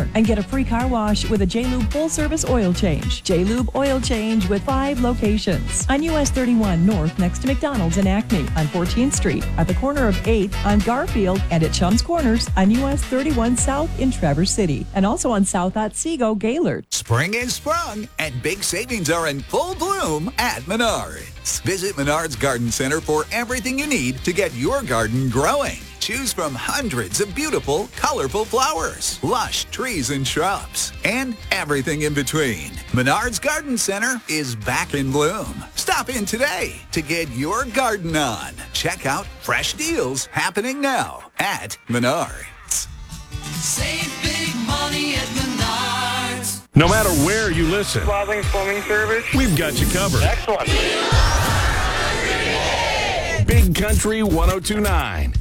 more and get a free car wash with a J-Lube full-service oil change. J-Lube Oil Change with 5 locations. On US 31 North next to McDonald's in Acme, on 14th Street, at the corner of 8th on Garfield, and at Chum's Corners on US 31 South in Traverse City, and also on South Otsego, Gaylord. Spring is sprung, and big savings are in full bloom at Menards. Visit Menards Garden Center for everything you need to get your garden growing. Choose from hundreds of beautiful, colorful flowers, lush trees and shrubs, and everything in between. Menards Garden Center is back in bloom. Stop in today to get your garden on. Check out fresh deals happening now at Menards. Save big money at Menards. No matter where you listen, Plumbing service. we've got you covered. Excellent. Big Country 102.9